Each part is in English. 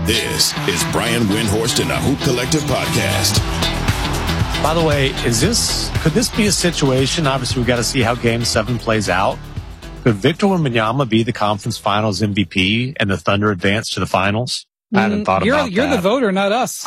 This is Brian Windhorst and the Hoop Collective podcast. By the way, could this be a situation? Obviously, we've got to see how Game 7 plays out. Could Victor Wembanyama be the conference finals MVP and the Thunder advance to the finals? I hadn't thought about that. You're the voter, not us.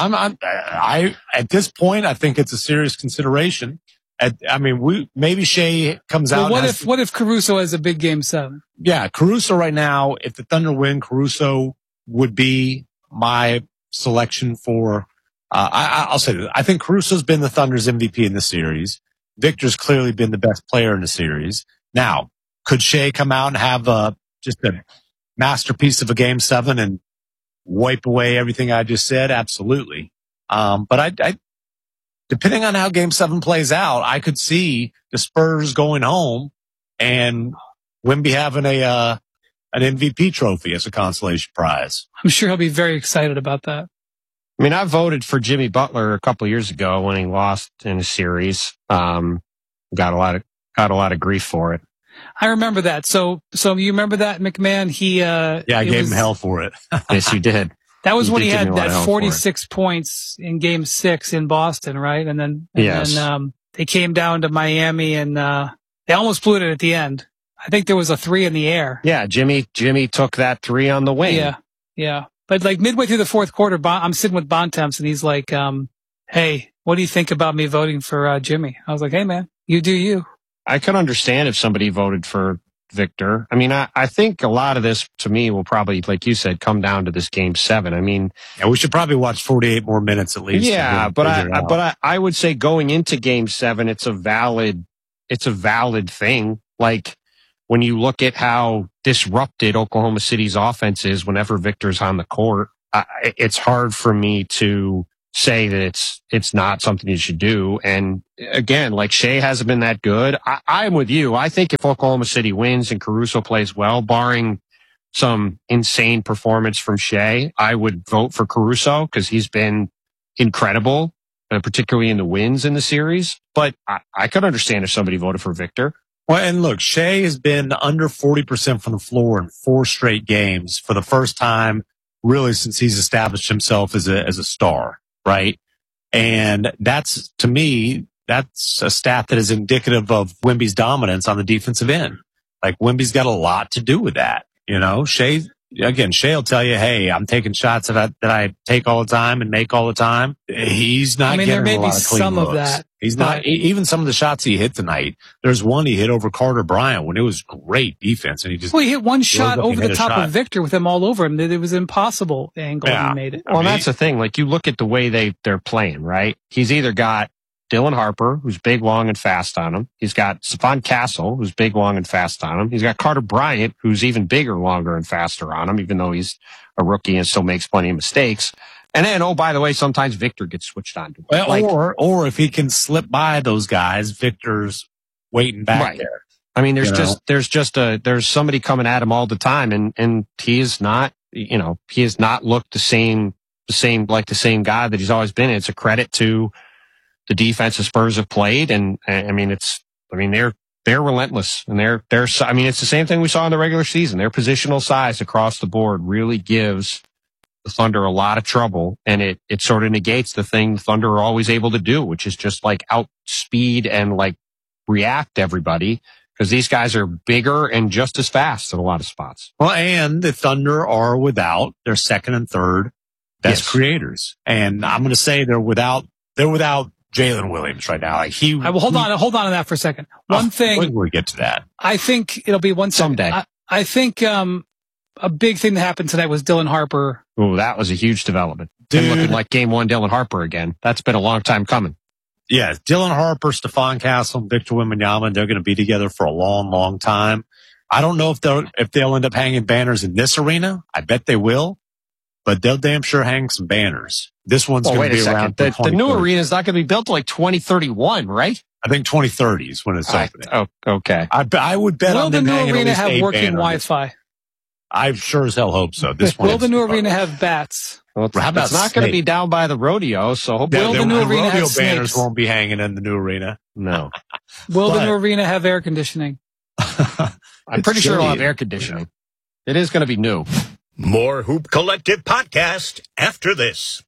At this point, I think it's a serious consideration. Maybe Shea comes out. What if Caruso has a big Game 7? Yeah, Caruso right now, if the Thunder win, Caruso would be my selection for, I'll say this. I think Caruso's been the Thunder's MVP in the series. Victor's clearly been the best player in the series. Now, could Shea come out and have just a masterpiece of a Game 7 and wipe away everything I just said? Absolutely. But I depending on how Game 7 plays out, I could see the Spurs going home and Wemby having an MVP trophy as a consolation prize. I'm sure he'll be very excited about that. I mean, I voted for Jimmy Butler a couple of years ago when he lost in a series. Got a lot of grief for it. I remember that. So you remember that, McMahon? I gave him hell for it. Yes, you did. That was when he had that 46 points in Game 6 in Boston, right? And then they came down to Miami and they almost blew it at the end. I think there was a 3 in the air. Yeah, Jimmy took that 3 on the wing. Yeah. But like midway through the fourth quarter, I'm sitting with Bontemps and he's like, hey, what do you think about me voting for Jimmy? I was like, hey, man, you do you. I could understand if somebody voted for Victor. I mean, I think a lot of this, to me, will probably, like you said, come down to this Game 7. I mean, we should probably watch 48 more minutes at least. Yeah, but I would say going into Game 7, it's a valid thing. Like when you look at how disrupted Oklahoma City's offense is whenever Victor's on the court, it's hard for me to say that it's not something you should do. And again, like Shea hasn't been that good. I'm with you. I think if Oklahoma City wins and Caruso plays well, barring some insane performance from Shea, I would vote for Caruso because he's been incredible, particularly in the wins in the series. But I could understand if somebody voted for Victor. Well, and look, Shea has been under 40% from the floor in 4 straight games for the first time, really, since he's established himself as a star. Right. And that's, to me, that's a stat that is indicative of Wemby's dominance on the defensive end. Like Wemby's got a lot to do with that. You know, Shea will tell you, hey, I'm taking shots that I take all the time and make all the time. He's not getting a lot of clean looks. Of that. He's not, even some of the shots he hit tonight. There's one he hit over Carter Bryant when it was great defense. And he hit one shot over the top of Victor with him all over him. It was impossible angle. He made it. Well, that's the thing. Like you look at the way they're playing, right? He's either got Dylan Harper, who's big, long, and fast on him. He's got Stephon Castle, who's big, long, and fast on him. He's got Carter Bryant, who's even bigger, longer, and faster on him, even though he's a rookie and still makes plenty of mistakes. And then, oh, by the way, sometimes Victor gets switched on to him. Well, or if he can slip by those guys, Victor's waiting back there. I mean, there's somebody coming at him all the time, and he is not, he has not looked the same guy that he's always been. It's a credit to the defense the Spurs have played, and they're relentless, and it's the same thing we saw in the regular season. Their positional size across the board really gives the Thunder a lot of trouble, and it sort of negates the thing the Thunder are always able to do, which is just like outspeed and like react everybody, because these guys are bigger and just as fast in a lot of spots. Well, and the Thunder are without their second and third best creators, and I'm going to say they're without Jalen Williams right now. Hold on to that for a second. One thing. When we get to that, I think it'll be one someday. I think a big thing that happened tonight was Dylan Harper. Oh, that was a huge development. Dude, looking like Game 1 Dylan Harper again. That's been a long time coming. Yeah, Dylan Harper, Stephon Castle, and Victor Wembanyama, they're going to be together for a long, long time. I don't know if they'll end up hanging banners in this arena. I bet they will, but they'll damn sure hang some banners. This one's going to be around. The new arena is not going to be built till like 2031, right? I think 2030 is when it's opening. Oh, okay. I would bet on them hanging at least 8 banners. Will the new arena have working Wi-Fi? I sure as hell hope so. Will the new arena have bats? Well, it's not going to be down by the rodeo, so hopefully will the new arena have banners snakes? Won't be hanging in the new arena. No. Will the new arena have air conditioning? I'm pretty sure it'll have air conditioning. It is going to be new. More Hoop Collective podcast after this.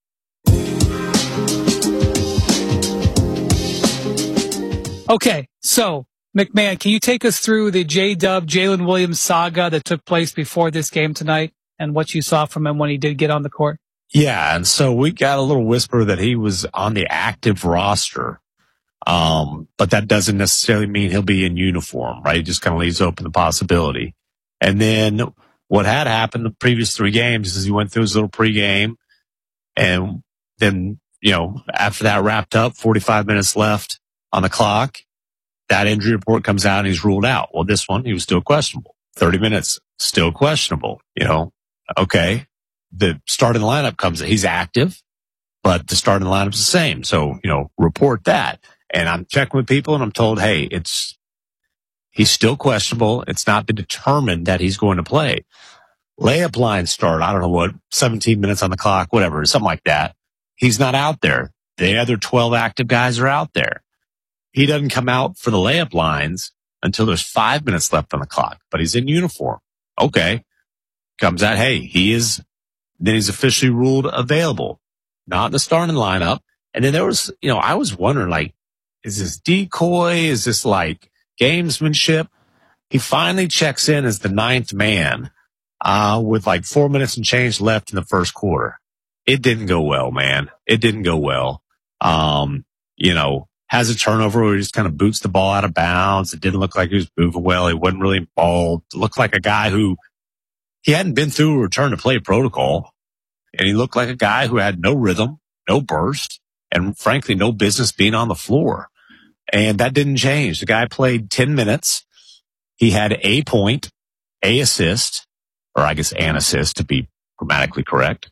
Okay, so McMahon, can you take us through the J-Dub Jalen Williams saga that took place before this game tonight and what you saw from him when he did get on the court? Yeah, and so we got a little whisper that he was on the active roster, but that doesn't necessarily mean he'll be in uniform, right? It just kind of leaves open the possibility. And then what had happened the previous 3 games is he went through his little pregame, and then, after that wrapped up, 45 minutes left on the clock, that injury report comes out and he's ruled out. Well, this one, he was still questionable. 30 minutes, still questionable, Okay. The starting lineup comes in. He's active, but the starting lineup's the same. So, report that. And I'm checking with people and I'm told, hey, he's still questionable. It's not been determined that he's going to play. Layup line start, I don't know what, 17 minutes on the clock, whatever, something like that. He's not out there. The other 12 active guys are out there. He doesn't come out for the layup lines until there's 5 minutes left on the clock, but he's in uniform. Okay. Comes out, hey, then he's officially ruled available, not in the starting lineup. And then there was, I was wondering, is this decoy? Is this gamesmanship? He finally checks in as the 9th man, with 4 minutes and change left in the first quarter. It didn't go well, man. It didn't go well. Has a turnover where he just kind of boots the ball out of bounds. It didn't look like he was moving well. He wasn't really involved. It looked like a guy who he hadn't been through a return to play protocol. And he looked like a guy who had no rhythm, no burst, and frankly, no business being on the floor. And that didn't change. The guy played 10 minutes. He had a point, a assist, or I guess an assist to be grammatically correct.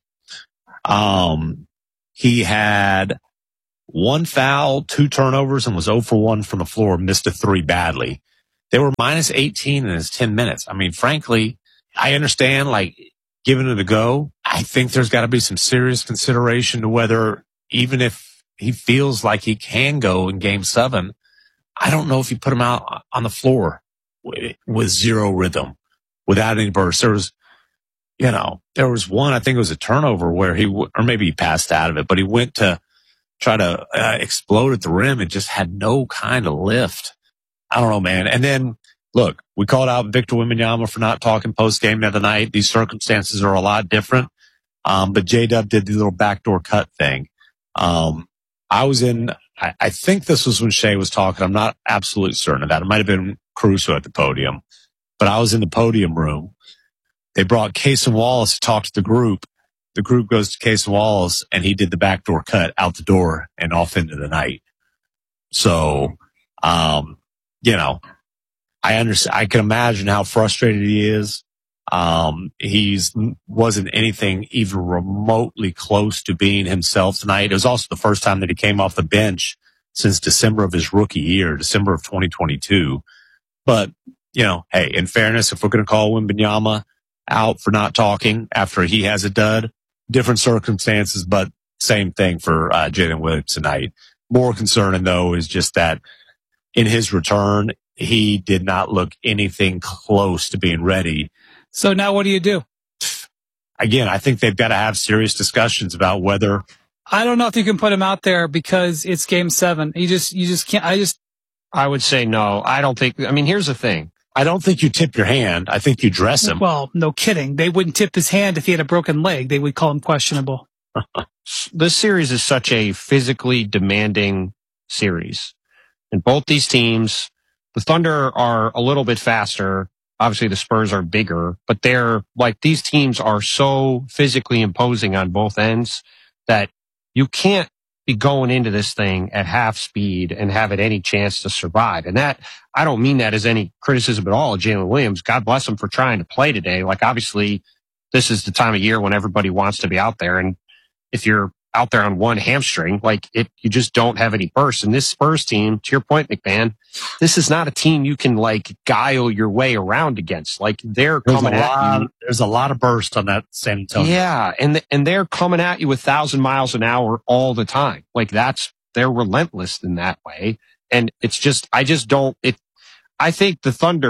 He had 1 foul, 2 turnovers, and was 0 for 1 from the floor, missed a 3 badly. They were minus 18 in his 10 minutes. I mean, frankly, I understand, giving it a go. I think there's got to be some serious consideration to whether, even if he feels like he can go in game 7, I don't know if you put him out on the floor with zero rhythm, without any burst. There was one, I think it was a turnover where or maybe he passed out of it, but he went to try to explode at the rim and just had no kind of lift. I don't know, man. And then, look, we called out Victor Wembanyama for not talking post-game the other night. These circumstances are a lot different. But J-Dub did the little backdoor cut thing. I think this was when Shea was talking. I'm not absolutely certain of that. It might have been Caruso at the podium, but I was in the podium room. They brought Cason Wallace to talk to the group. The group goes to Cason Wallace and he did the backdoor cut out the door and off into the night. So, I understand. I can imagine how frustrated he is. Wasn't anything even remotely close to being himself tonight. It was also the first time that he came off the bench since December of his rookie year, December of 2022. But, hey, in fairness, if we're going to call Wembanyama out for not talking after he has a dud, different circumstances, but same thing for Jalen Williams tonight. More concerning, though, is just that in his return, he did not look anything close to being ready. So now what do you do? Again, I think they've got to have serious discussions about whether. I don't know if you can put him out there because it's game 7. You just can't. I would say no. I don't think. I mean, here's the thing. I don't think you tip your hand. I think you dress him. Well, no kidding. They wouldn't tip his hand if he had a broken leg. They would call him questionable. This series is such a physically demanding series. And both these teams, the Thunder are a little bit faster. Obviously, the Spurs are bigger, but these teams are so physically imposing on both ends that you can't be going into this thing at half speed and have it any chance to survive. And that, I don't mean that as any criticism at all of Jalen Williams. God bless him for trying to play today. Obviously, this is the time of year when everybody wants to be out there. And if you're out there on one hamstring, you just don't have any burst. And this Spurs team, to your point, McMahon, this is not a team you can guile your way around against. They're coming at you. There's a lot of burst on that San Antonio. Yeah. And they're coming at you 1,000 miles an hour all the time. They're relentless in that way. And it's just, I think the Thunder,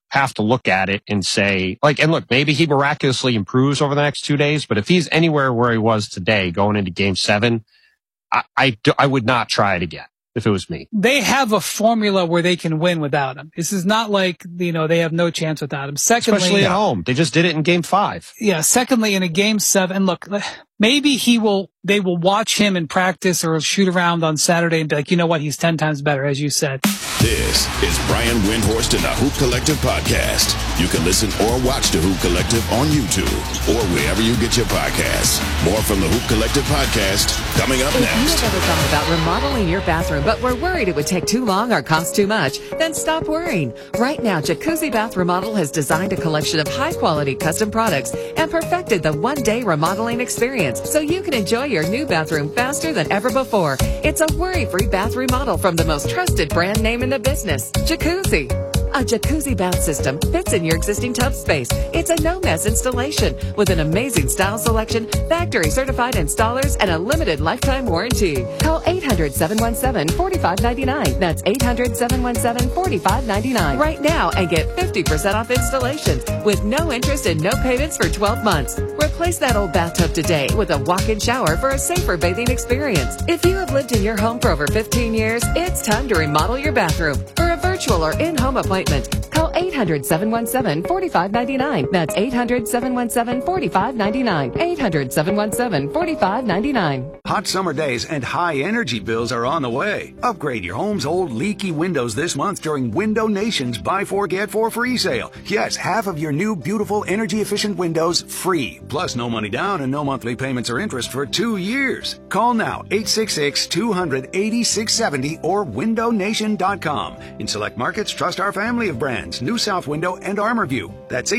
have to look at it and say, like, and look, maybe he miraculously improves over the next 2 days, but if he's anywhere where he was today going into game 7, I would not try it again if it was me. They have a formula where they can win without him. This is not like, they have no chance without him. Secondly, especially at home. They just did it in game 5. Yeah. Secondly, in a game 7, look, maybe they will watch him in practice or shoot around on Saturday and be like, you know what? He's 10 times better, as you said. This is Brian Windhorst and the Hoop Collective podcast. You can listen or watch the Hoop Collective on YouTube or wherever you get your podcasts. More from the Hoop Collective podcast coming up next. If you've ever thought about remodeling your bathroom but were worried it would take too long or cost too much, then stop worrying. Right now, Jacuzzi Bath Remodel has designed a collection of high-quality custom products and perfected the one-day remodeling experience so you can enjoy your new bathroom faster than ever before. It's a worry-free bath remodel from the most trusted brand name in the business, Jacuzzi. A jacuzzi bath system fits in your existing tub space. It's a no-mess installation with an amazing style selection, factory-certified installers, and a limited lifetime warranty. Call 800-717-4599. That's 800-717-4599 right now and get 50% off installations with no interest and no payments for 12 months. Replace that old bathtub today with a walk-in shower for a safer bathing experience. If you have lived in your home for over 15 years, it's time to remodel your bathroom. For a virtual or in-home appointment, call 800-717-4599. That's 800-717-4599. 800-717-4599. Hot summer days and high energy bills are on the way. Upgrade your home's old leaky windows this month during Window Nation's Buy 4 Get 4 free sale. Yes, half of your new beautiful energy efficient windows free. Plus no money down and no monthly payments or interest for 2 years. Call now 866-200-8670 or windownation.com. In select markets, trust our family of brands, New South Window and ArmorView. That's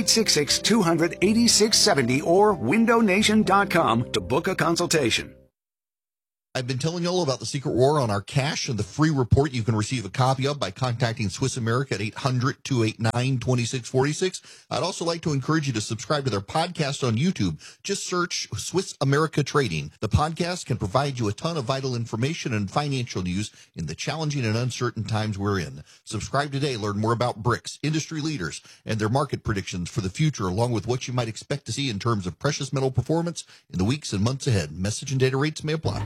866-200-8670 or windownation.com to book a consultation. I've been telling you all about the secret war on our cash and the free report you can receive a copy of by contacting Swiss America at 800-289-2646. I'd also like to encourage you to subscribe to their podcast on YouTube. Just search Swiss America Trading. The podcast can provide you a ton of vital information and financial news in the challenging and uncertain times we're in. Subscribe today. Learn more about BRICS, industry leaders, and their market predictions for the future, along with what you might expect to see in terms of precious metal performance in the weeks and months ahead. Message and data rates may apply.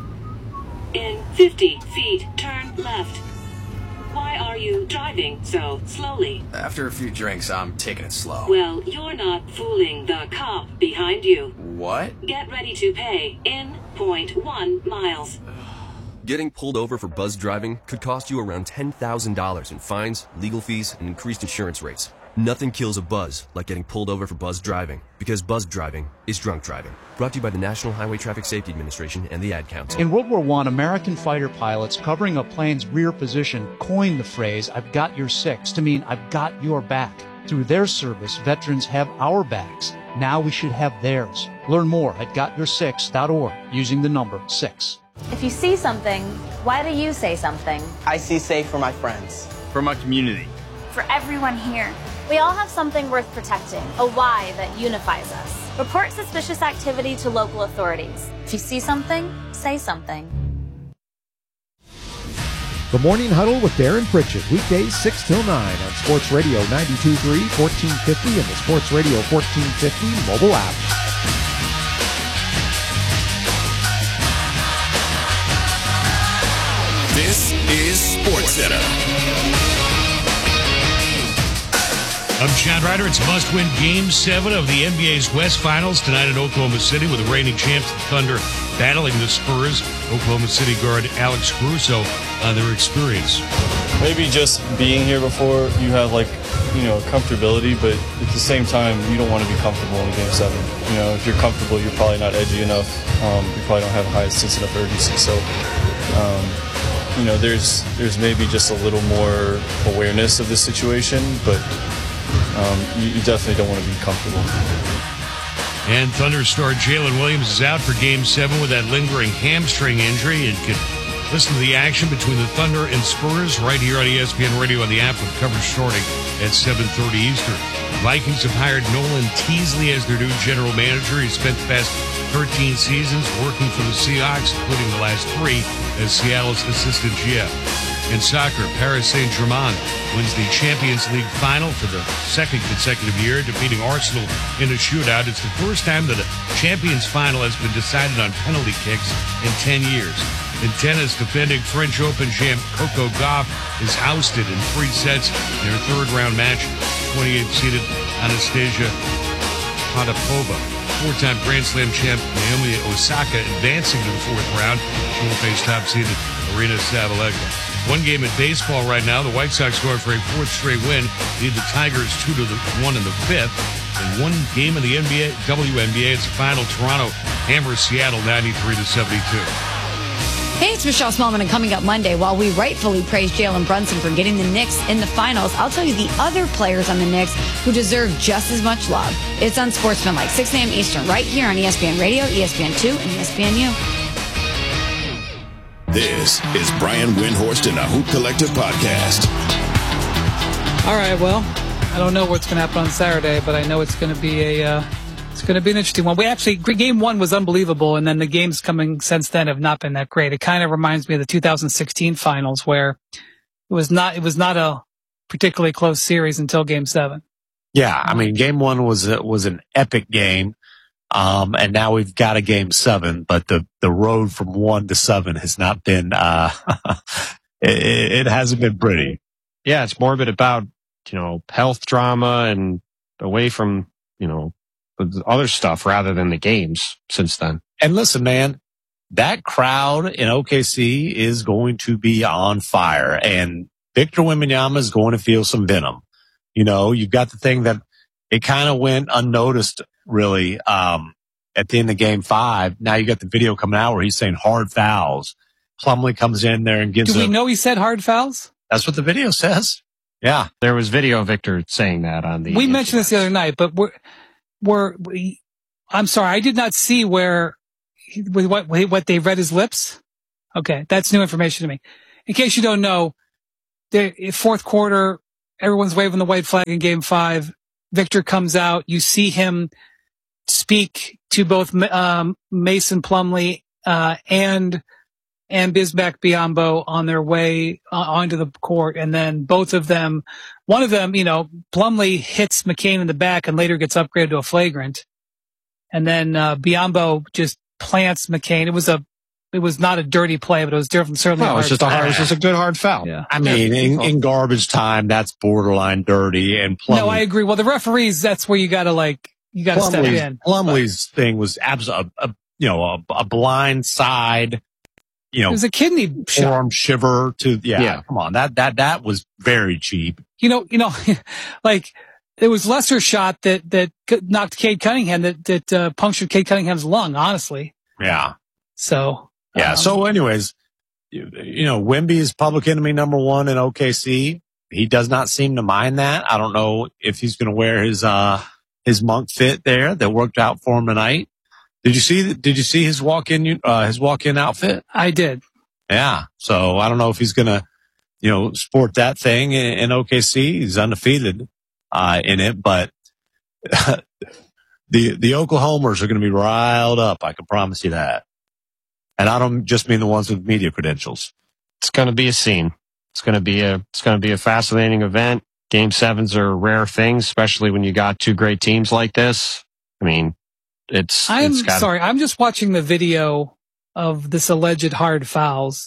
In 50 feet, turn left. Why are you driving so slowly? After a few drinks, I'm taking it slow. Well, you're not fooling the cop behind you. What? Get ready to pay in 0.1 miles. Getting pulled over for buzz driving could cost you around $10,000 in fines, legal fees, and increased insurance rates. Nothing kills a buzz like getting pulled over for buzz driving, because buzz driving is drunk driving. Brought to you by the National Highway Traffic Safety Administration and the Ad Council. In World War I, American fighter pilots covering a plane's rear position coined the phrase, "I've got your six," to mean I've got your back. Through their service, veterans have our backs. Now we should have theirs. Learn more at gotyoursix.org using the number 6. If you see something, why do you say something? I see safe for my friends. For my community. For everyone here. We all have something worth protecting, a why that unifies us. Report suspicious activity to local authorities. If you see something, say something. The Morning Huddle with Darren Pritchett, weekdays 6 till 9 on Sports Radio 92.3, 1450, and the Sports Radio 1450 mobile app. This is SportsCenter. I'm Chad Ryder. It's a must-win Game 7 of the NBA's West Finals tonight in Oklahoma City with the reigning champs, the Thunder, battling the Spurs. Oklahoma City guard Alex Caruso on their experience. Maybe just being here before, you have comfortability, but at the same time, you don't want to be comfortable in Game 7. If you're comfortable, you're probably not edgy enough. You probably don't have a high sense of urgency. So, there's maybe just a little more awareness of the situation, but you definitely don't want to be comfortable. And Thunder star Jalen Williams is out for Game 7 with that lingering hamstring injury. And can listen to the action between the Thunder and Spurs right here on ESPN Radio on the app with coverage starting at 7:30 Eastern. Vikings have hired Nolan Teasley as their new general manager. He spent the past 13 seasons working for the Seahawks, including the last 3 as Seattle's assistant GM. In soccer, Paris Saint-Germain wins the Champions League final for the second consecutive year, defeating Arsenal in a shootout. It's the first time that a Champions final has been decided on penalty kicks in 10 years. In tennis, defending French Open champ Coco Gauff is ousted in 3 sets in her third-round match. 28th-seeded Anastasia Potapova. 4-time Grand Slam champ Naomi Osaka advancing to the 4th round. She will face top-seeded Aryna Sabalenka. One game in baseball right now. The White Sox going for a 4th straight win. Lead the Tigers 2-1 in the 5th. And one game in the WNBA. It's the final. Toronto hammers Seattle 93-72. Hey, it's Michelle Smallman, and coming up Monday, while we rightfully praise Jalen Brunson for getting the Knicks in the finals, I'll tell you the other players on the Knicks who deserve just as much love. It's Unsportsmanlike, 6 a.m. Eastern, right here on ESPN Radio, ESPN2, and ESPNU. This is Brian Windhorst and the Hoop Collective Podcast. All right, well, I don't know what's going to happen on Saturday, but I know it's going to be an interesting one. Game 1 was unbelievable, and then the games coming since then have not been that great. It kind of reminds me of the 2016 finals, where it was not a particularly close series until Game 7. Yeah, I mean, Game 1 was an epic game, and now we've got a Game 7, but the road from 1 to 7 has not been it hasn't been pretty. Yeah, it's more of it about health drama and away from other stuff rather than the games since then. And listen, man, that crowd in OKC is going to be on fire, and Victor Wembanyama is going to feel some venom. You've got the thing that it kind of went unnoticed, really, at the end of Game 5. Now you got the video coming out where he's saying hard fouls. Plumlee comes in there and gives Do we know he said hard fouls? That's what the video says. Yeah. There was video of Victor saying that on the... We mentioned this the other night, but I'm sorry, I did not see what they read his lips. Okay, that's new information to me. In case you don't know, the 4th quarter, everyone's waving the white flag in Game 5. Victor comes out. You see him speak to both Mason Plumlee and Bismack Biyombo on their way onto the court, and then both of them, one of them, Plumlee hits McCain in the back and later gets upgraded to a flagrant, and then Biyombo just plants McCain. It was not a dirty play, but it was different. Certainly, it was just a good hard foul. Yeah. I mean, in garbage time, that's borderline dirty. And Plumlee, no, I agree. Well, the referees, that's where you got to step in. Plumlee's thing was a blind side. It was a kidney forearm shiver to, yeah. Come on. That was very cheap. It was lesser shot that knocked Cade Cunningham, that punctured Cade Cunningham's lung, honestly. Yeah. So. Yeah. So anyways, Wemby is public enemy number 1 in OKC. He does not seem to mind that. I don't know if he's going to wear his monk fit there that worked out for him tonight. Did you see his walk-in outfit? I did. Yeah. So I don't know if he's going to, sport that thing in OKC. He's undefeated, in it, but the Oklahomers are going to be riled up. I can promise you that. And I don't just mean the ones with media credentials. It's going to be a scene. It's going to be a fascinating event. Game 7s are rare things, especially when you got 2 great teams like this. I mean, I'm just watching the video of this alleged hard fouls.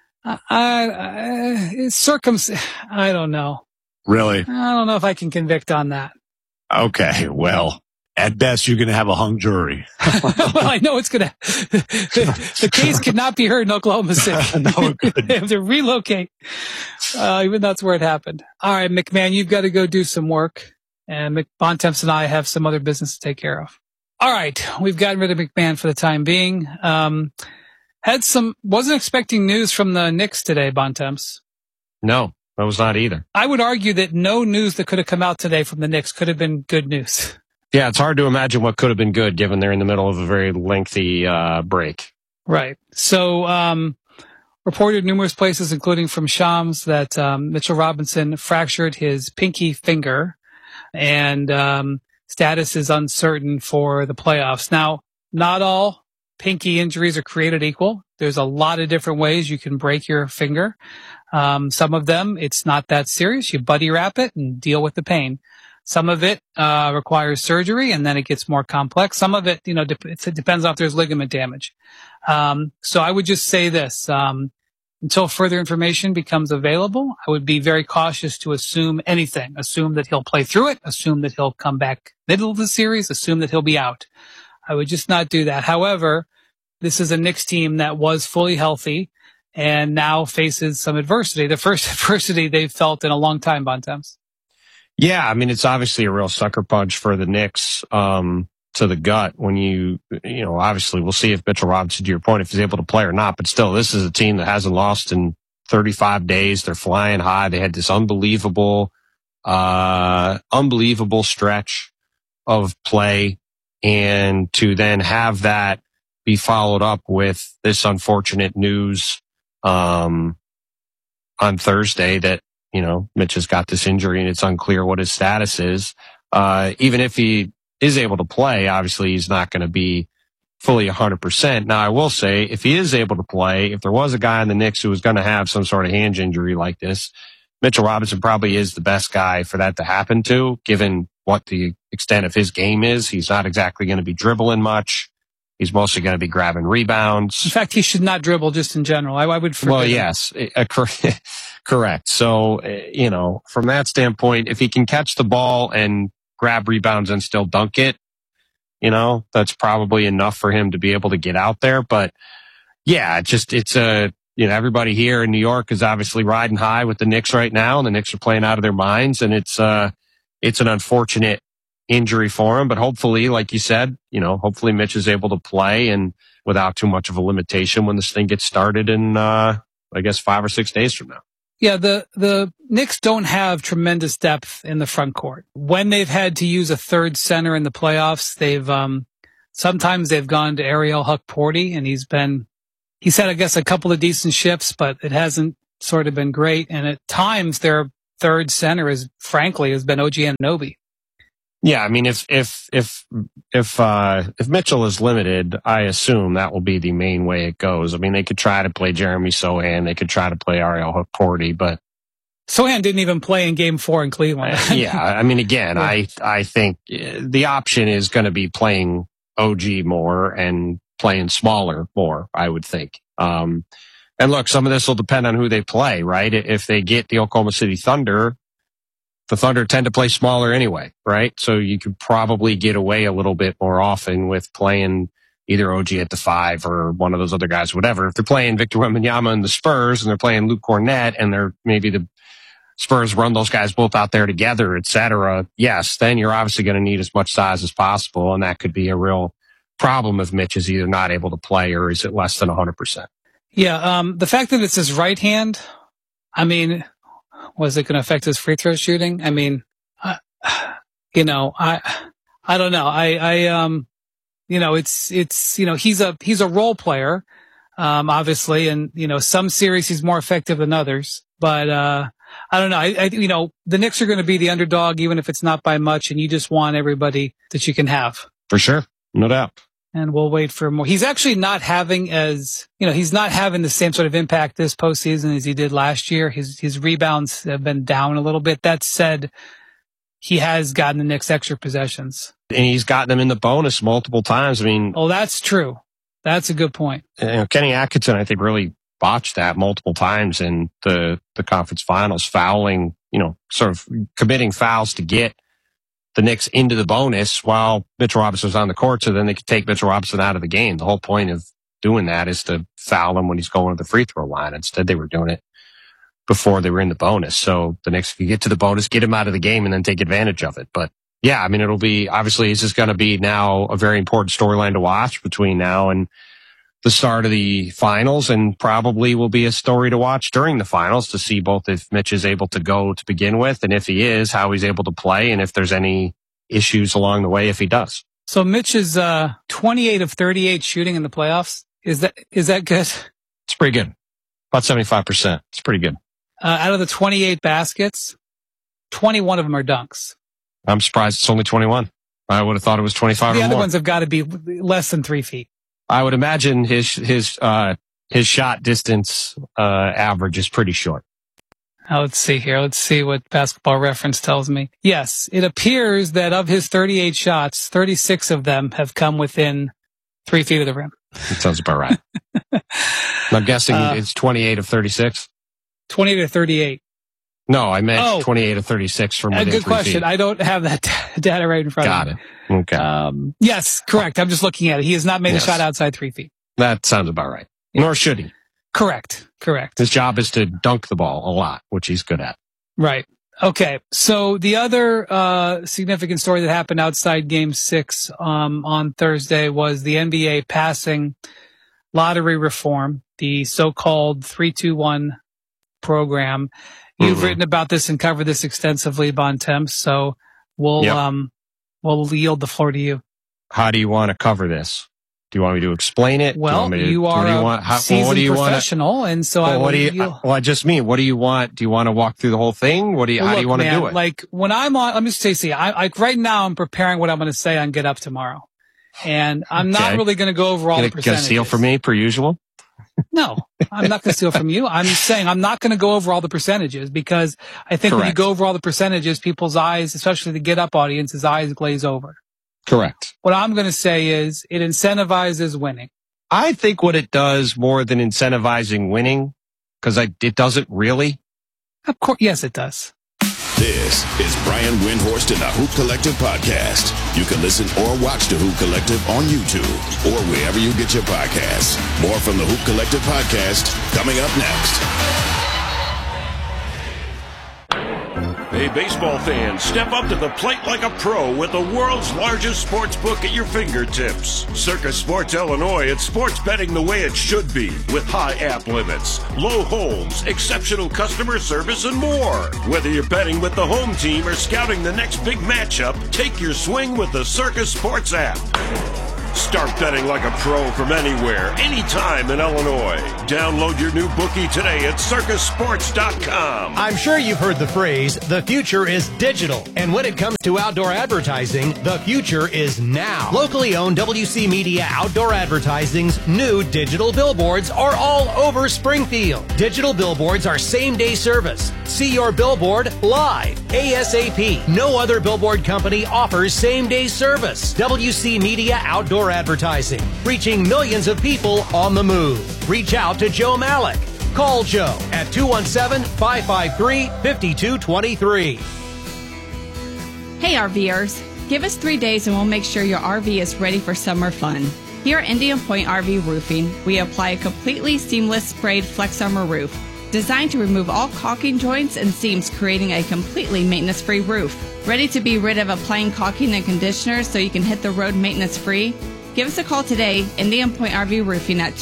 I don't know. Really? I don't know if I can convict on that. Okay, well, at best you're going to have a hung jury. Well, I know it's going to. The case cannot be heard in Oklahoma City. No, it couldn't. They have to relocate, even though that's where it happened. All right, McMahon, you've got to go do some work, and Bontemps and I have some other business to take care of. All right, we've gotten rid of McMahon for the time being. Wasn't expecting news from the Knicks today, Bontemps. No, I was not either. I would argue that no news that could have come out today from the Knicks could have been good news. Yeah, it's hard to imagine what could have been good given they're in the middle of a very lengthy break. Right. So, reported numerous places, including from Shams, that Mitchell Robinson fractured his pinky finger, and status is uncertain for the playoffs. Now, not all pinky injuries are created equal. There's a lot of different ways you can break your finger. Some of them, it's not that serious. You buddy wrap it and deal with the pain. Some of it requires surgery, and then it gets more complex. Some of it, it depends on if there's ligament damage. So I would just say this. Until further information becomes available, I would be very cautious to assume anything. Assume that he'll play through it. Assume that he'll come back middle of the series. Assume that he'll be out. I would just not do that. However, this is a Knicks team that was fully healthy and now faces some adversity. The first adversity they've felt in a long time, Bontemps. Yeah, I mean, it's obviously a real sucker punch for the Knicks to the gut when obviously we'll see if Mitchell Robinson, to your point, if he's able to play or not. But still, this is a team that hasn't lost in 35 days. They're flying high. They had this unbelievable stretch of play. And to then have that be followed up with this unfortunate news on Thursday that, Mitch has got this injury and it's unclear what his status is. Even if he is able to play, obviously he's not going to be fully 100%. Now, I will say, if he is able to play, if there was a guy in the Knicks who was going to have some sort of hand injury like this, Mitchell Robinson probably is the best guy for that to happen to, given what the extent of his game is. He's not exactly going to be dribbling much. He's mostly going to be grabbing rebounds. In fact, he should not dribble just in general. I would forget. Well, yes, correct. So, from that standpoint, if he can catch the ball and grab rebounds and still dunk it, that's probably enough for him to be able to get out there. But yeah, everybody here in New York is obviously riding high with the Knicks right now, and the Knicks are playing out of their minds, and it's an unfortunate injury for him. But hopefully, like you said, hopefully Mitch is able to play and without too much of a limitation when this thing gets started in, I guess 5 or 6 days from now. Yeah, the Knicks don't have tremendous depth in the front court. When they've had to use a third center in the playoffs, sometimes they've gone to Ariel Hukporti, and he's had, I guess, a couple of decent shifts, but it hasn't sort of been great. And at times their third center has been OG Anunoby. Yeah, I mean, if Mitchell is limited, I assume that will be the main way it goes. I mean, they could try to play Jeremy Sochan, they could try to play Ariel Hukporti, but Sochan didn't even play in Game 4 in Cleveland. Yeah, I mean, again, yeah. I think the option is going to be playing OG more and playing smaller more, I would think. And look, some of this will depend on who they play, right? If they get the Oklahoma City Thunder, the Thunder tend to play smaller anyway, right? So you could probably get away a little bit more often with playing either OG at the 5 or one of those other guys, whatever. If they're playing Victor Wembanyama and the Spurs and they're playing Luke Cornett and maybe the Spurs run those guys both out there together, et cetera, yes, then you're obviously going to need as much size as possible. And that could be a real problem if Mitch is either not able to play or is it less than 100%. Yeah. The fact that it's his right hand, I mean, was it going to affect his free throw shooting? I mean, I don't know. He's a role player, obviously, and, some series he's more effective than others, but, I don't know. The Knicks are going to be the underdog, even if it's not by much, and you just want everybody that you can have. For sure. No doubt. And we'll wait for more. He's actually not having he's not having the same sort of impact this postseason as he did last year. His rebounds have been down a little bit. That said, he has gotten the Knicks extra possessions. And he's gotten them in the bonus multiple times. I mean, oh, that's true. That's a good point. Kenny Atkinson, I think, really botched that multiple times in the conference finals, fouling, sort of committing fouls to get the Knicks into the bonus while Mitchell Robinson was on the court, so then they could take Mitchell Robinson out of the game. The whole point of doing that is to foul him when he's going to the free throw line. Instead, they were doing it before they were in the bonus. So the Knicks could get to the bonus, get him out of the game, and then take advantage of it. But yeah, I mean, it'll be, obviously, this is going to be now a very important storyline to watch between now and the start of the finals, and probably will be a story to watch during the finals to see both if Mitch is able to go to begin with, and if he is, how he's able to play, and if there's any issues along the way if he does. So Mitch is 28 of 38 shooting in the playoffs. Is that good? It's pretty good. About 75%. It's pretty good. Out of the 28 baskets, 21 of them are dunks. I'm surprised it's only 21. I would have thought it was 25 or more. The other ones have got to be less than 3 feet. I would imagine his shot distance average is pretty short. Let's see here. Let's see what Basketball Reference tells me. Yes, it appears that of his 38 shots, 36 of them have come within 3 feet of the rim. That sounds about right. I'm guessing it's 28 of 36? 28 of 38. No, I meant 28 of 36 from within 3 feet. Good question. I don't have that data right in front of me. Got it. Okay. Yes, correct. I'm just looking at it. He has not made a shot outside 3 feet. That sounds about right. Yeah. Nor should he. Correct. His job is to dunk the ball a lot, which he's good at. Right. Okay. So the other significant story that happened outside Game 6 on Thursday was the NBA passing lottery reform, the so-called 3-2-1 program. You've written about this and covered this extensively, Bontemps, so we'll yield the floor to you. How do you want to cover this? Do you want me to explain it? Well, you are a seasoned professional, and so what do you want? Do you want to walk through the whole thing? How do you want to do it? Like when I'm on, let me just say, right now I'm preparing what I'm going to say on Get Up tomorrow, and I'm not really going to go over all the percentages. Gonna steal from me per usual? No, I'm not going to steal from you. I'm saying I'm not going to go over all the percentages because I think when you go over all the percentages, people's eyes, especially the Get Up audience's eyes, glaze over. Correct. What I'm going to say is it incentivizes winning. I think what it does more than incentivizing winning, because it doesn't really. Of course, yes, it does. This is Brian Windhorst and the Hoop Collective podcast. You can listen or watch the Hoop Collective on YouTube or wherever you get your podcasts. More from the Hoop Collective podcast coming up next. Hey, baseball fans, step up to the plate like a pro with the world's largest sports book at your fingertips. Circus Sports Illinois, it's sports betting the way it should be, with high app limits, low holds, exceptional customer service, and more. Whether you're betting with the home team or scouting the next big matchup, take your swing with the Circus Sports app. Start betting like a pro from anywhere, anytime in Illinois. Download your new bookie today at circusports.com. I'm sure you've heard the phrase, the future is digital. And when it comes to outdoor advertising, the future is now. Locally owned WC Media Outdoor Advertising's new digital billboards are all over Springfield. Digital billboards are same-day service. See your billboard live, ASAP. No other billboard company offers same-day service. WC Media Outdoor Advertising, reaching millions of people on the move. Reach out to Joe Malik. Call Joe at 217-553-5223. Hey RVers, give us 3 days and we'll make sure your RV is ready for summer fun. Here at Indian Point RV Roofing, we apply a completely seamless sprayed Flex Armor roof, designed to remove all caulking joints and seams, creating a completely maintenance-free roof. Ready to be rid of applying caulking and conditioner so you can hit the road maintenance-free? Give us a call today, Indian Point RV Roofing at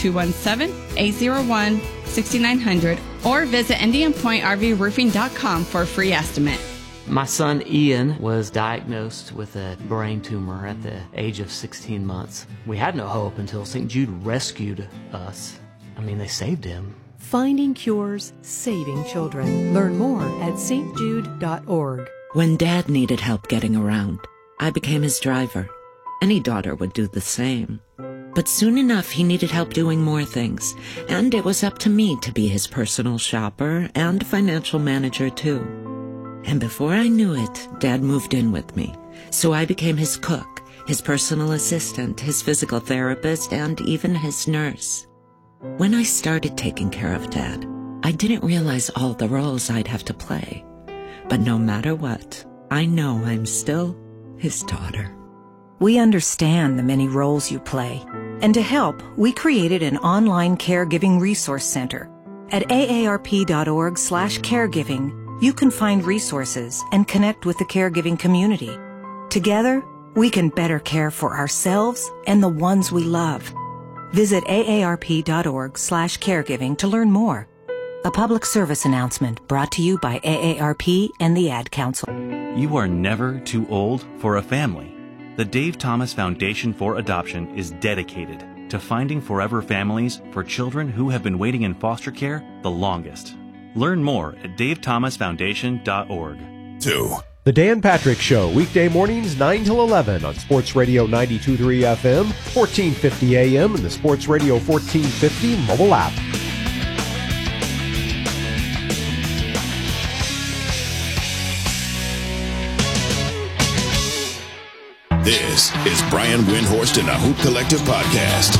217-801-6900 or visit IndianPointRVRoofing.com for a free estimate. My son Ian was diagnosed with a brain tumor at the age of 16 months. We had no hope until St. Jude rescued us. I mean, they saved him. Finding cures, saving children. Learn more at stjude.org. When Dad needed help getting around, I became his driver. Any daughter would do the same. But soon enough, he needed help doing more things, and it was up to me to be his personal shopper and financial manager, too. And before I knew it, Dad moved in with me. So I became his cook, his personal assistant, his physical therapist, and even his nurse. When I started taking care of Dad, I didn't realize all the roles I'd have to play. But no matter what, I know I'm still his daughter. We understand the many roles you play. And to help, we created an online caregiving resource center. At aarp.org/caregiving, you can find resources and connect with the caregiving community. Together, we can better care for ourselves and the ones we love. Visit aarp.org/caregiving to learn more. A public service announcement brought to you by AARP and the Ad Council. You are never too old for a family. The Dave Thomas Foundation for Adoption is dedicated to finding forever families for children who have been waiting in foster care the longest. Learn more at davethomasfoundation.org. 2. The Dan Patrick Show, weekday mornings 9 till 11 on Sports Radio 92.3 FM, 1450 AM, and the Sports Radio 1450 mobile app. This is Brian Windhorst and the Hoop Collective Podcast.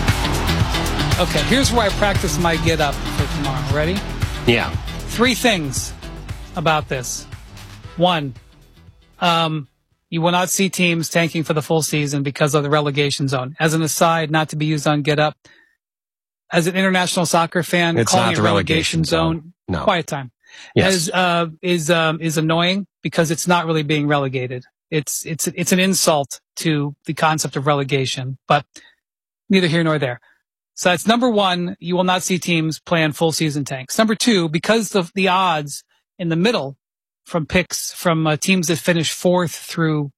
Okay, here's where I practice my get up for tomorrow. Ready? Yeah. 3 things about this. 1, you will not see teams tanking for the full season because of the relegation zone. As an aside, not to be used on Get Up, as an international soccer fan, it's calling not it the relegation zone, no. Quiet time, yes. is annoying because it's not really being relegated. It's an insult to the concept of relegation, but neither here nor there. So that's number 1. You will not see teams plan full season tanks. Number 2, because of the odds in the middle from picks from teams that finish 4th through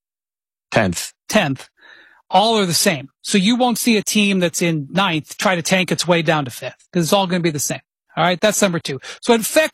10th, all are the same. So you won't see a team that's in 9th try to tank its way down to 5th because it's all going to be the same. All right. That's number 2. So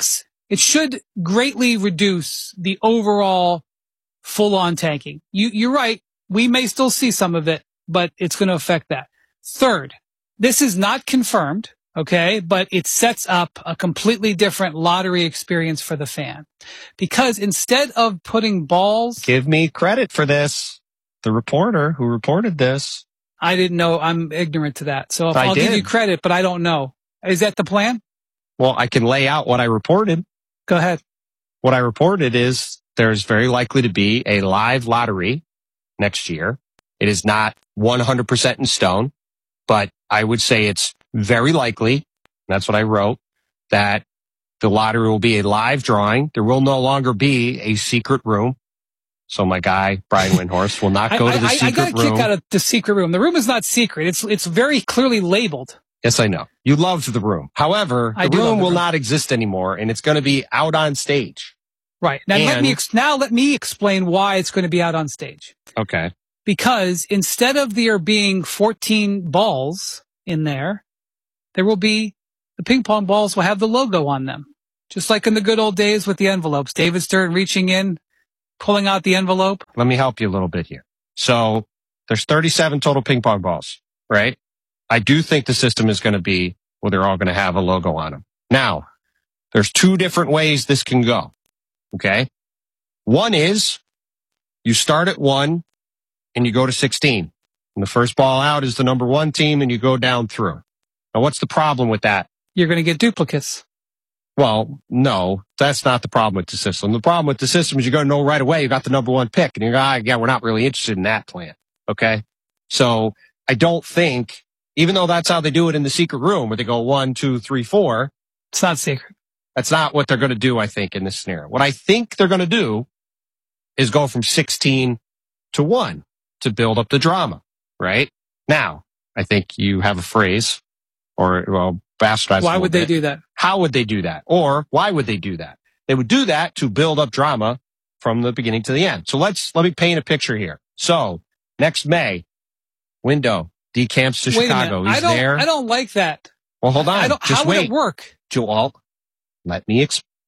it should greatly reduce the overall full on tanking. You're right. We may still see some of it, but it's going to affect that. 3rd, this is not confirmed. Okay. But it sets up a completely different lottery experience for the fan because instead of putting balls. Give me credit for this. The reporter who reported this. I didn't know. I'm ignorant to that. So I'll give you credit, but I don't know. Is that the plan? Well, I can lay out what I reported. Go ahead. What I reported is there's very likely to be a live lottery next year. It is not 100% in stone, but I would say it's very likely, that's what I wrote, that the lottery will be a live drawing. There will no longer be a secret room. So my guy, Brian Windhorst, will not go to the secret room. I got a kick out of the secret room. The room is not secret. It's very clearly labeled. Yes, I know. You loved the room. However, the room will not exist anymore, and it's going to be out on stage. Right. Now, let me explain why it's going to be out on stage. Okay. Because instead of there being 14 balls in there will be the ping pong balls will have the logo on them. Just like in the good old days with the envelopes. David Stern reaching in, pulling out the envelope. Let me help you a little bit here. So there's 37 total ping pong balls, right? I do think the system is going to be where they're all going to have a logo on them. Now, there's 2 different ways this can go. Okay. One is you start at 1 and you go to 16. And the first ball out is the number 1 team and you go down through. Now, what's the problem with that? You're going to get duplicates. Well, no, that's not the problem with the system. The problem with the system is you're going to know right away you got the number 1 pick. And you're going, yeah, we're not really interested in that plan. Okay? So I don't think, even though that's how they do it in the secret room, where they go 1, 2, 3, 4. It's not secret. That's not what they're going to do, I think, in this scenario. What I think they're going to do is go from 16 to 1 to build up the drama, right? Now, I think you have a phrase, or, well, bastardize. Why would they do that? How would they do that? Or why would they do that? They would do that to build up drama from the beginning to the end. So let me paint a picture here. So next May, Window decamps to Chicago. He's there. I don't like that. Well, hold on. How would it work? Joel, let me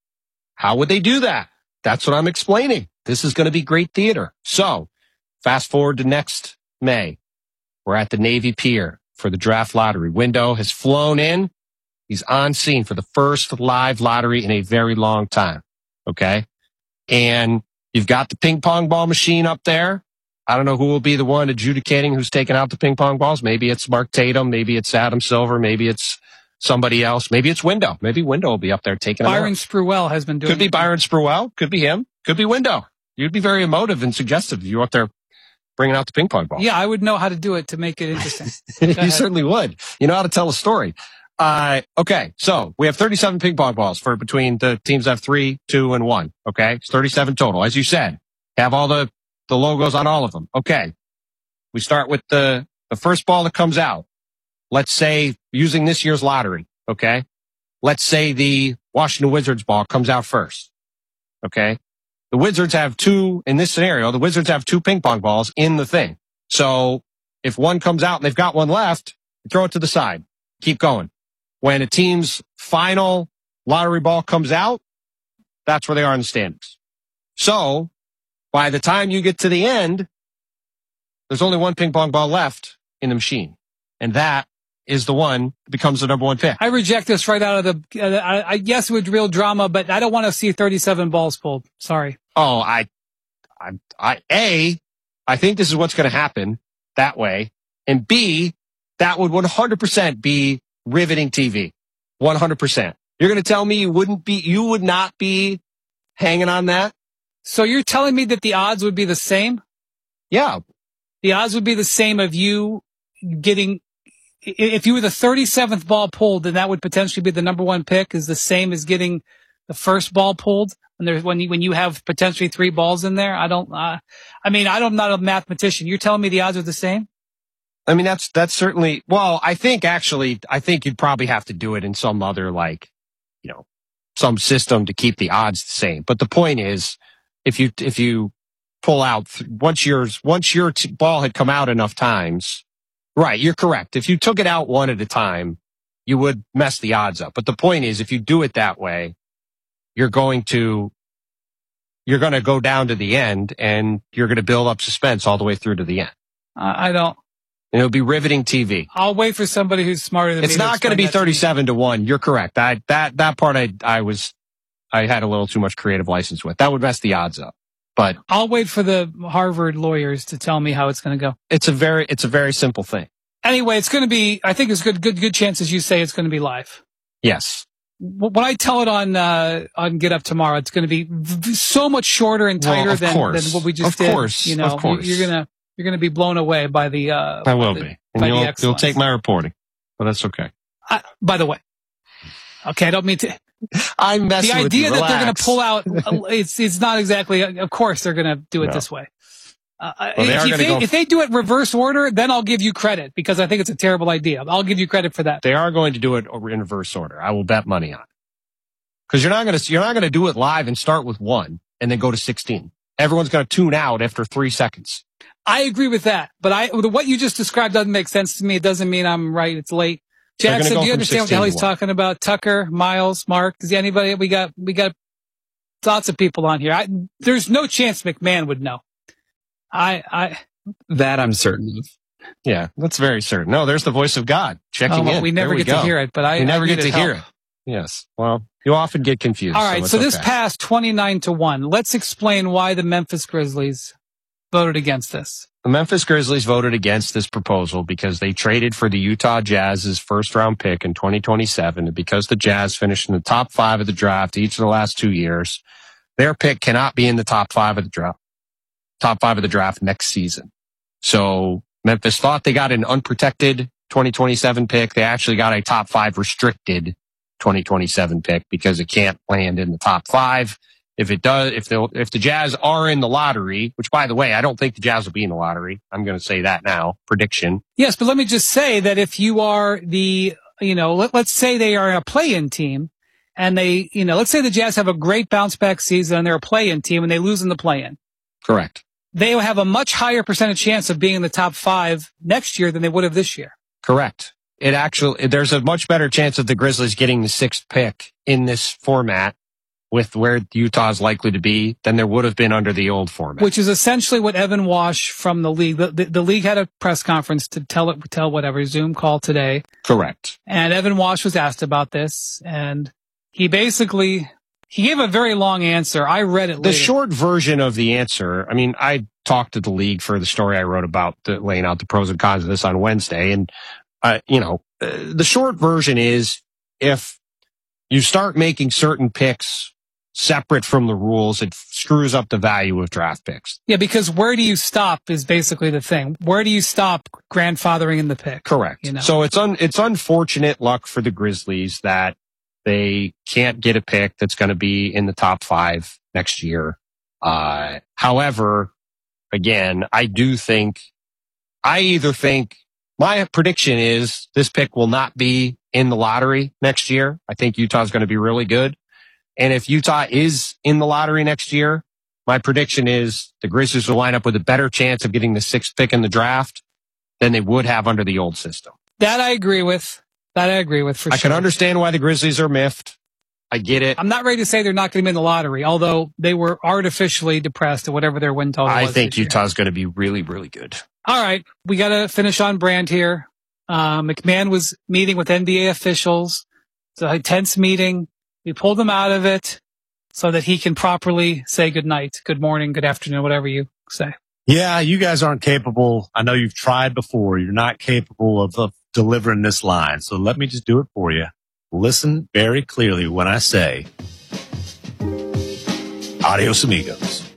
how would they do that? That's what I'm explaining. This is going to be great theater. So fast forward to next May. We're at the Navy Pier for the draft lottery. Window has flown in. He's on scene for the first live lottery in a very long time. Okay. And you've got the ping pong ball machine up there. I don't know who will be the one adjudicating who's taking out the ping pong balls. Maybe it's Mark Tatum. Maybe it's Adam Silver. Maybe it's somebody else. Maybe it's Window. Maybe Window will be up there taking them out. Byron Spruell has been doing it. Could be Byron Spruell. Could be him. Could be Window. You'd be very emotive and suggestive if you were up there bringing out the ping pong ball. Yeah, I would know how to do it to make it interesting. You certainly would. You know how to tell a story. Okay, so we have 37 ping pong balls for between the teams that have 3, 2, and 1. Okay, it's 37 total. As you said, have all the logos on all of them. Okay, we start with the first ball that comes out. Let's say using this year's lottery. Okay, let's say the Washington Wizards ball comes out first. Okay, the Wizards have 2 in this scenario. The Wizards have 2 ping pong balls in the thing. So if one comes out and they've got one left, throw it to the side. Keep going. When a team's final lottery ball comes out, that's where they are in the standings. So by the time you get to the end, there's only one ping pong ball left in the machine. And that is the one that becomes the number one pick. I reject this right out of the, yes, with real drama, but I don't want to see 37 balls pulled. Sorry. Oh, I think this is what's going to happen that way. And B, that would 100% be riveting TV. 100%. You're going to tell me you would not be hanging on that? So you're telling me that the odds would be the same? Yeah. The odds would be the same of you getting, if you were the 37th ball pulled, then that would potentially be the number one pick, is the same as getting the first ball pulled when you have potentially 3 balls in there. I'm not a mathematician. You're telling me the odds are the same? I mean, that's certainly, well, I think you'd probably have to do it in some other, some system to keep the odds the same. But the point is, if you pull out, once your ball had come out enough times, right, you're correct. If you took it out one at a time, you would mess the odds up. But the point is, if you do it that way, you're going to go down to the end and you're going to build up suspense all the way through to the end. I don't. And it'll be riveting TV. I'll wait for somebody who's smarter than me. It's not going to be 37-1. You're correct. That part I had a little too much creative license with. That would mess the odds up. But I'll wait for the Harvard lawyers to tell me how it's going to go. It's a very simple thing. Anyway, it's going to be, I think it's good chances you say it's going to be live. Yes. When I tell it on Get Up Tomorrow, it's going to be so much shorter and tighter than what we just did. Of course. You're going to be blown away by the, I will be. And you'll take my reporting, but that's okay. By the way. Okay. I don't mean to. I'm messing with you. The idea that they're going to pull out, it's not exactly, of course they're going to do it this way. If they do it reverse order, then I'll give you credit because I think it's a terrible idea. I'll give you credit for that. They are going to do it in reverse order. I will bet money on it. Because you're not going to do it live and start with 1 and then go to 16. Everyone's going to tune out after 3 seconds. I agree with that, but what you just described doesn't make sense to me. It doesn't mean I'm right. It's late. Jackson, do you understand what the hell he's talking about? Tucker, Miles, Mark, does anybody? We got lots of people on here. There's no chance McMahon would know. That I'm certain of. Yeah, that's very certain. No, there's the voice of God checking in. We never get to hear it, but we never get to hear it. Yes. Well, you often get confused. All right. So this passed 29-1. Let's explain why the Memphis Grizzlies voted against this. The Memphis Grizzlies voted against this proposal because they traded for the Utah Jazz's first-round pick in 2027, and because the Jazz finished in the top 5 of the draft each of the last 2 years, their pick cannot be in the top 5 of the draft next season. So Memphis thought they got an unprotected 2027 pick. They actually got a top 5 restricted 2027 pick because it can't land in the top 5. If it does, if the Jazz are in the lottery, which by the way, I don't think the Jazz will be in the lottery. I'm going to say that now. Prediction. Yes, but let me just say that if you are let's say they are a play-in team and let's say the Jazz have a great bounce back season and they're a play-in team and they lose in the play-in. Correct. They will have a much higher percentage chance of being in the top 5 next year than they would have this year. Correct. There's a much better chance of the Grizzlies getting the 6th pick in this format with where Utah is likely to be than there would have been under the old format. Which is essentially what Evan Wash from the league, the league had a press conference to tell whatever Zoom call today. Correct. And Evan Wash was asked about this and he gave a very long answer. I read it later. The short version of the answer, I mean, I talked to the league for the story I wrote about laying out the pros and cons of this on Wednesday. And, the short version is if you start making certain picks separate from the rules, it screws up the value of draft picks. Yeah, because where do you stop is basically the thing. Where do you stop grandfathering in the pick? Correct. So it's unfortunate luck for the Grizzlies that they can't get a pick that's going to be in the top 5 next year. However, again, I either think my prediction is this pick will not be in the lottery next year. I think Utah's going to be really good. And if Utah is in the lottery next year, my prediction is the Grizzlies will line up with a better chance of getting the 6th pick in the draft than they would have under the old system. That I agree with. For sure. I can understand why the Grizzlies are miffed. I get it. I'm not ready to say they're not going to win the lottery, although they were artificially depressed at whatever their win total was. I think Utah's going to be really, really good. All right. We got to finish on brand here. McMahon was meeting with NBA officials. It's a tense meeting. We pulled him out of it so that he can properly say good night, good morning, good afternoon, whatever you say. Yeah, you guys aren't capable. I know you've tried before. You're not capable of delivering this line. So let me just do it for you. Listen very clearly when I say, adios amigos.